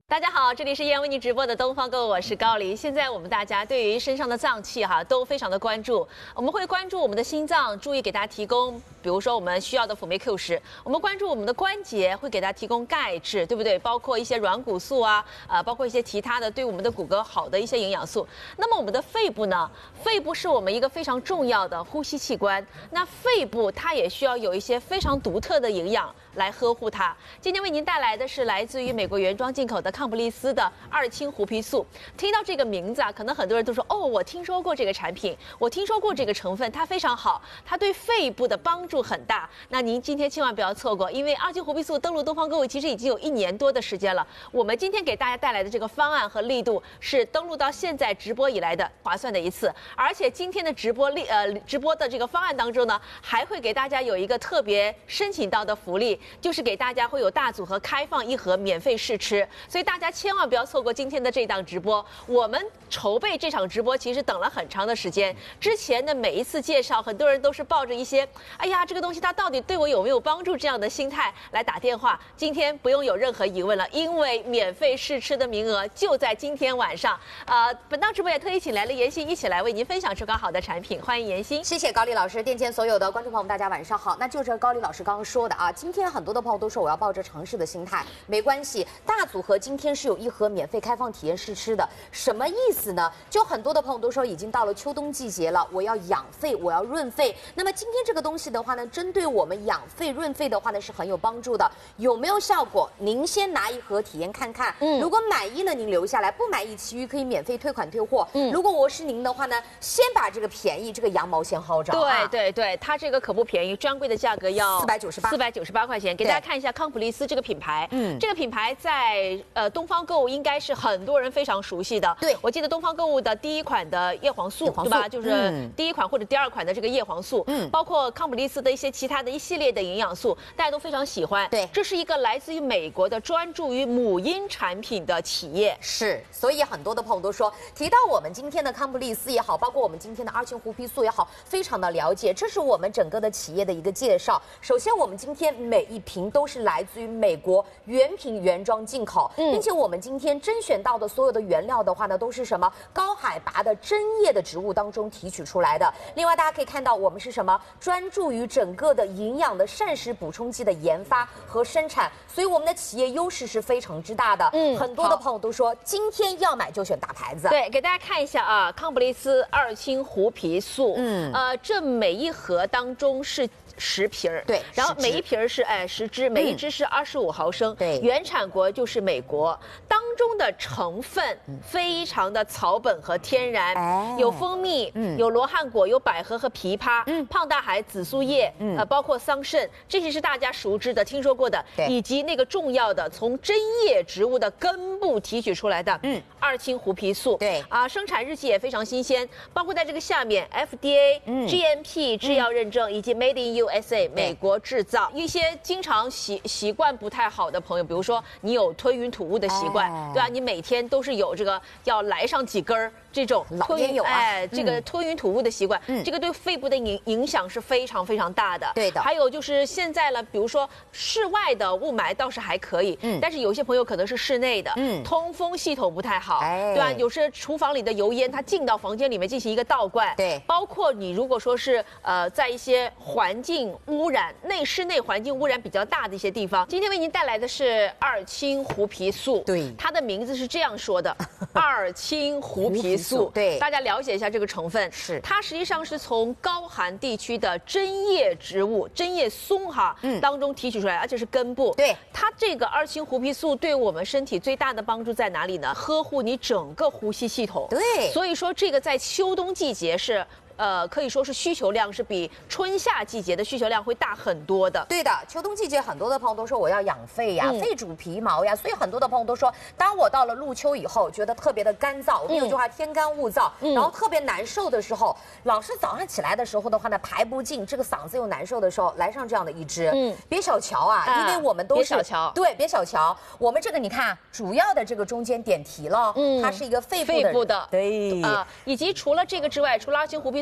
大家好，这里是依然为您直播的东方购物，我是高黎。现在我们大家对于身上的脏器都非常的关注，我们会关注我们的心脏，注意给大家提供，比如说我们需要的辅酶 Q10，我们关注我们的关节，会给大家提供钙质，对不对？包括一些软骨素包括一些其他的对我们的骨骼好的一些营养素。那么我们的肺部呢？肺部是我们一个非常重要的呼吸器官，那肺部它也需要有一些非常独特的营养来呵护它。今天为您带来的是来自于美国原装进口的康普利斯的2氢胡皮素。听到这个名字可能很多人都说，我听说过这个产品，我听说过这个成分，它非常好，它对肺部的帮助很大。那您今天千万不要错过，因为2氢胡皮素登陆东方购物其实已经有1年多的时间了。我们今天给大家带来的这个方案和力度是登陆到现在直播以来的划算的一次，而且今天的直播的这个方案当中呢，还会给大家有一个特别申请到的福利，就是给大家会有大组合开放1盒免费试吃，所以大家千万不要错过今天的这档直播。我们筹备这场直播其实等了很长的时间，之前的每一次介绍，很多人都是抱着一些这个东西它到底对我有没有帮助这样的心态来打电话。今天不用有任何疑问了，因为免费试吃的名额就在今天晚上。本档直播也特意请来了妍希一起来为您分享这款好的产品，欢迎妍希。 谢谢高丽老师，店前所有的观众朋友们，大家晚上好。那就是高丽老师刚刚说的今天很多的朋友都说我要抱着尝试的心态，没关系，大组合今天是有1盒免费开放体验试吃的。什么意思呢？就很多的朋友都说已经到了秋冬季节了，我要养肺，我要润肺。那么今天这个东西的话呢，针对我们养肺润肺的话呢是很有帮助的。有没有效果？您先拿1盒体验看看。如果满意了您留下来，不满意其余可以免费退款退货。如果我是您的话呢，先把这个便宜这个羊毛先薅着。 对，它这个可不便宜，专柜的价格要498块钱。给大家看一下康普利斯这个品牌，这个品牌在东方购物应该是很多人非常熟悉的。 对， 我记得东方购物的第1款的叶黄素，对吧？就是第1款或者第2款的这个叶黄素，包括康普利斯的一些其他的一系列的营养素，大家都非常喜欢。 对， 这是一个来自于美国的专注于母婴产品的企业。 是，所以很多的朋友都说，提到我们今天的康普利斯也好，包括我们今天的2氢胡皮素也好，非常的了解。这是我们整个的企业的一个介绍。首先，我们今天每一瓶都是来自于美国原品原装进口，并且我们今天甄选到的所有的原料的话呢，都是什么高海拔的针叶的植物当中提取出来的。另外，大家可以看到我们是什么专注于整个的营养的膳食补充剂的研发和生产，所以我们的企业优势是非常之大的。很多的朋友都说今天要买就选大牌子。 对，给大家看一下康普利斯2氢胡皮素，这每1盒当中是10瓶儿， 对， 然后每一瓶是10支，每一支是25毫升， 对， 原产国就是美国，当中的成分非常的草本和天然，有蜂蜜，有罗汉果，有百合和枇杷，胖大海、紫苏叶，包括桑葚，这些是大家熟知的、听说过的，以及那个重要的从针叶植物的根部提取出来的2氢胡皮素， 对生产日期也非常新鲜，包括在这个下面 FDA、GMP 制药认证以及 Made in USA 美国制造。一些经常习惯不太好的朋友，比如说你有吞云吐雾的习惯，对吧？你每天都是有这个要来上几根这种这个吞云吐雾的习惯，这个对肺部的影响是非常非常大的。 对的。 还有就是现在呢，比如说室外的雾霾倒是还可以，但是有些朋友可能是室内的，通风系统不太好，对吧？有时厨房里的油烟它进到房间里面进行一个倒灌， 对。 包括你如果说是在一些环境污染室内环境污染比较大的一些地方，今天为您带来的是2氢胡皮素， 对， 它的名字是这样说的，2氢胡皮素， 对， 大家了解一下这个成分， 是它实际上是从高寒地区的针叶植物针叶松当中提取出来，而且是根部。 对， 它这个2氢胡皮素对我们身体最大的帮助在哪里呢？呵护你整个呼吸系统。 对， 所以说这个在秋冬季节是可以说是需求量是比春夏季节的需求量会大很多的。 对的，秋冬季节很多的朋友都说我要养肺呀，肺主皮毛呀，所以很多的朋友都说，当我到了入秋以后，觉得特别的干燥，我们有句话天干物燥，然后特别难受的时候，老是早上起来的时候的话呢，排不尽，这个嗓子又难受的时候，来上这样的一支，别小瞧因为我们都是别小瞧， 对，别小瞧，我们这个你看主要的这个中间点题了，它是一个肺部的， 对以及除了这个之外，除了2氢胡皮素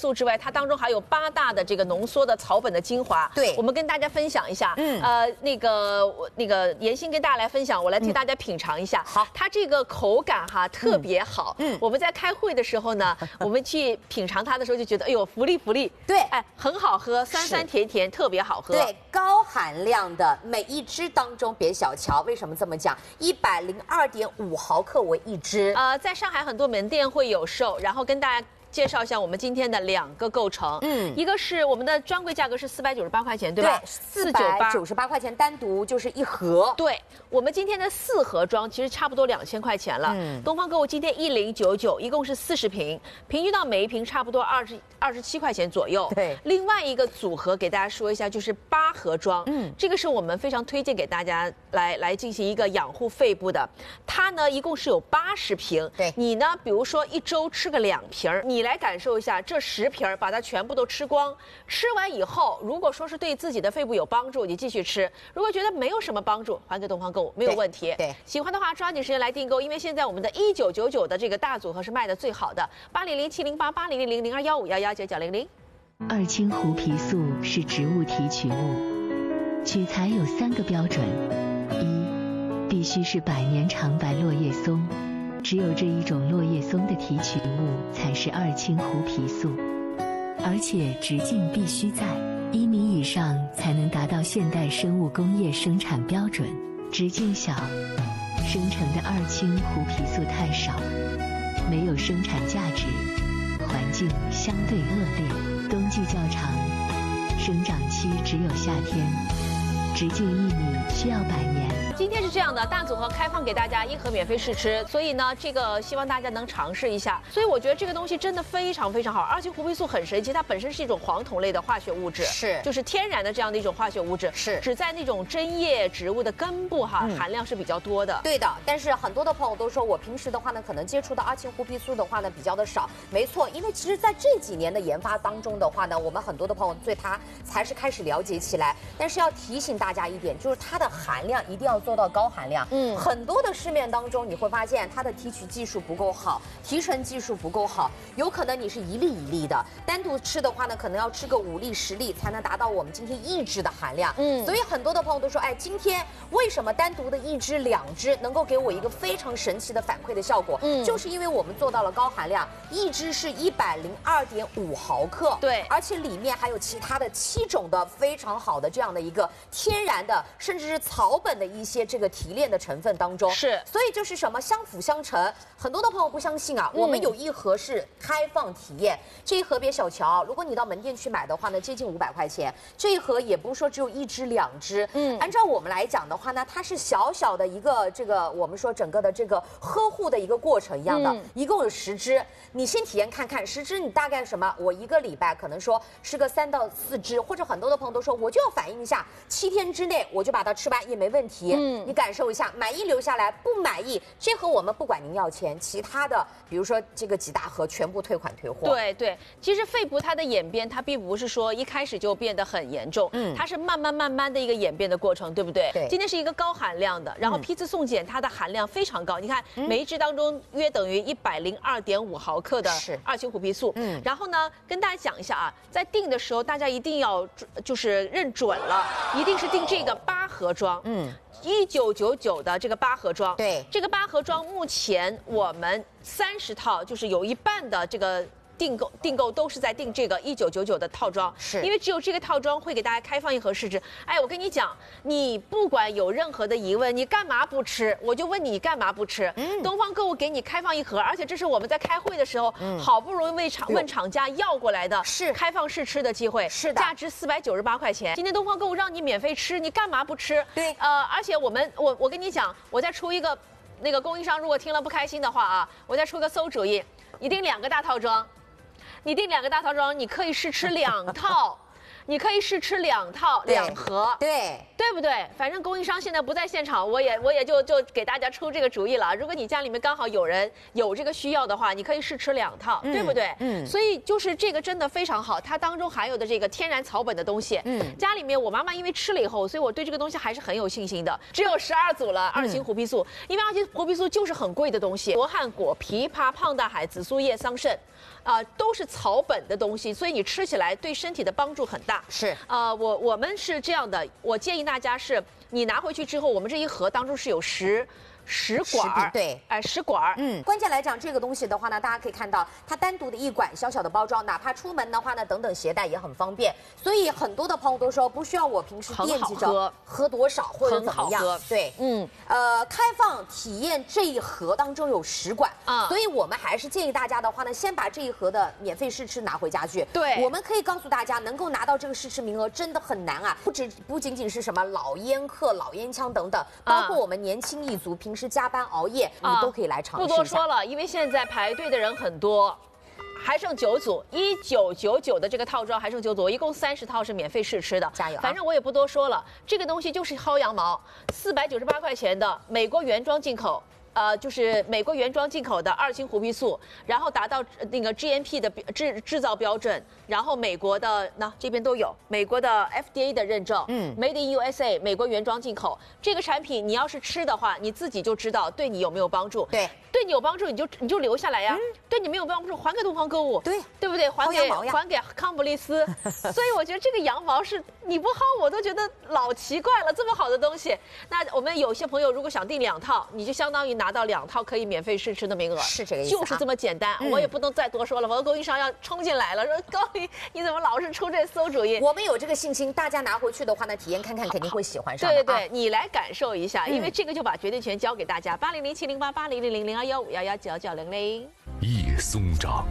素之外，它当中还有8大的这个浓缩的草本的精华。 对， 我们跟大家分享一下。那个妍心跟大家来分享，我来替大家品尝一下。 好， 它这个口感哈特别好。我们在开会的时候呢，我们去品尝它的时候就觉得，哎呦，福利。 对， 哎，很好喝，酸酸甜甜，特别好喝。 对，高含量的，每一支当中别小瞧。为什么这么讲？102.5毫克为一支。 在上海很多门店会有售，然后跟大家介绍一下我们今天的2个构成。一个是我们的专柜价格是498块钱，对吧？ 对，498块钱单独就是1盒。 对，我们今天的4盒装其实差不多2000块钱了。东方购物今天1099，一共是40瓶，平均到每一瓶差不多27块钱左右。 对， 另外一个组合给大家说一下，就是8盒装。这个是我们非常推荐给大家来进行一个养护肺部的。它呢一共是有80瓶。 对， 你呢比如说1周吃个2瓶，你来感受一下这10瓶，把它全部都吃光。吃完以后，如果说是对自己的肺部有帮助，你继续吃；如果觉得没有什么帮助，还给东方购物没有问题。 对， 喜欢的话抓紧时间来订购，因为现在我们的1999的这个大组合是卖的最好的，80070880000215119900。 2氢胡皮素是植物提取物，取材有3个标准：一，必须是100年长白落叶松。只有这一种落叶松的提取物才是2氢胡皮素，而且直径必须在1米以上才能达到现代生物工业生产标准。直径小，生成的2氢胡皮素太少，没有生产价值，环境相对恶劣，冬季较长，生长期只有夏天，直径1米需要100年。 今天是这样的，大组合开放给大家1盒免费试吃，所以呢，这个希望大家能尝试一下。所以我觉得这个东西真的非常非常好。2氢胡皮素很神奇，它本身是一种黄酮类的化学物质， 是， 就是天然的这样的一种化学物质， 是， 只在那种针叶植物的根部含量是比较多的。 对的，但是很多的朋友都说我平时的话呢，可能接触到2氢胡皮素的话呢比较的少。没错，因为其实在这几年的研发当中的话呢，我们很多的朋友对它才是开始了解起来。但是要提醒大家一点，就是它的含量一定要做到高含量。很多的市面当中你会发现它的提取技术不够好，提纯技术不够好，有可能你是一粒一粒的，单独吃的话呢，可能要吃个5粒10粒才能达到我们今天1支的含量。所以很多的朋友都说，哎，今天为什么单独的1支2支能够给我一个非常神奇的反馈的效果？就是因为我们做到了高含量，1支是102.5毫克， 对， 而且里面还有其他的7种的非常好的这样的一个天然的，甚至是草本的一些这个提炼的成分当中， 是， 所以就是什么相辅相成。很多的朋友不相信啊，我们有1盒是开放体验，这1盒别小瞧，如果你到门店去买的话呢，接近500块钱，这1盒也不是说只有1支2支，按照我们来讲的话呢，它是小小的一个这个我们说整个的这个呵护的一个过程一样的，一共有10支，你先体验看看，10支你大概什么？我1个礼拜可能说吃个3到4支，或者很多的朋友都说我就要反应一下，7天之内我就把它吃完也没问题。你感受一下，满意留下来，不满意这盒我们不管您要钱，其他的比如说这个几大盒全部退款退货。 对对，其实肺部它的演变，它并不是说一开始就变得很严重，它是慢慢的一个演变的过程，对不对？ 对。 今天是一个高含量的，然后批次送检它的含量非常高，你看每一支当中约等于102.5毫克的2氢胡皮素。然后呢，跟大家讲一下啊，在订的时候大家一定要就是认准了，一定是订这个8盒装。1999的这个8盒装， 对， 这个8盒装目前我们30套，就是有一半的这个订购都是在订这个1999的套装， 是因为只有这个套装会给大家开放1盒试吃。哎，我跟你讲，你不管有任何的疑问，你干嘛不吃？我就问你干嘛不吃？东方购物给你开放1盒，而且这是我们在开会的时候，好不容易问厂家要过来的， 是开放试吃的机会， 是的， 价值498块钱。今天东方购物让你免费吃，你干嘛不吃？ 对， 而且我跟你讲，我再出一个，那个供应商如果听了不开心的话啊，我再出个馊主意，你订2个大套装。你订2个大套装，你可以试吃2套， 你可以试吃2套2盒，对不对？反正供应商现在不在现场，我也就给大家出这个主意了。如果你家里面刚好有人有这个需要的话，你可以试吃2套，对不对？所以就是这个真的非常好，它当中含有的这个天然草本的东西，家里面我妈妈因为吃了以后，所以我对这个东西还是很有信心的。只有12组了2型虎皮素，因为2型虎皮素就是很贵的东西，罗汉果、枇杷、胖大海、紫苏叶、桑葚。都是草本的东西，所以你吃起来对身体的帮助很大。 是， 我们是这样的，我建议大家是，你拿回去之后，我们这一盒当中是有10管， 对 ，10管。 关键来讲，这个东西的话呢，大家可以看到，它单独的一管小小的包装，哪怕出门的话呢，等等携带也很方便。所以很多的朋友都说，不需要我平时惦记着喝多少或者怎么样。对，开放体验这一盒当中有10管所以我们还是建议大家的话呢，先把这一盒的免费试吃拿回家去。 对， 我们可以告诉大家，能够拿到这个试吃名额真的很难啊，不仅仅是什么老烟客、老烟枪等等，包括我们年轻一族平时加班熬夜，你都可以来尝试一下。 不多说了，因为现在排队的人很多。还剩9组，1999的这个套装还剩9组，一共30套是免费试吃的， 加油！ 反正我也不多说了，这个东西就是薅羊毛，498块钱的美国原装进口。就是美国原装进口的2型虎皮素，然后达到那个 GMP 的制造标准，然后美国的这边都有美国的 FDA 的认证，Made in USA 美国原装进口。这个产品你要是吃的话，你自己就知道对你有没有帮助。对你有帮助，你就留下来呀。对你没有帮助，还给东方购物，对不对？还给康普利斯。所以我觉得这个羊毛是你不薅我都觉得老奇怪了，这么好的东西。那我们有些朋友如果想订2套，你就相当于拿到2套可以免费试吃的名额， 是这个意思， 就是这么简单。我也不能再多说了，否则供应商要冲进来了，说高丽你怎么老是出这馊主意？ 我们有这个信心，大家拿回去的话呢，体验看看，肯定会喜欢上的。 对，你来感受一下，因为这个就把决定权交给大家。80070880000215119900。 叶松长，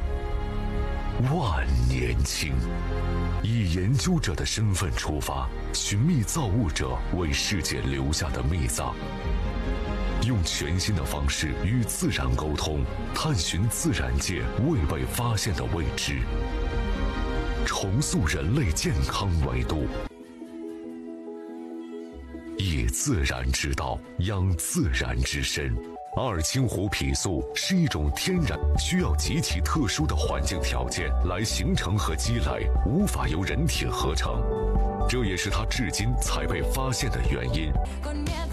万年青。以研究者的身份出发，寻觅造物者为世界留下的秘藏。用全新的方式与自然沟通，探寻自然界未被发现的未知，重塑人类健康维度。以自然之道养自然之身。2氢虎皮素是一种天然需要极其特殊的环境条件来形成和积累，无法由人体合成，这也是它至今才被发现的原因。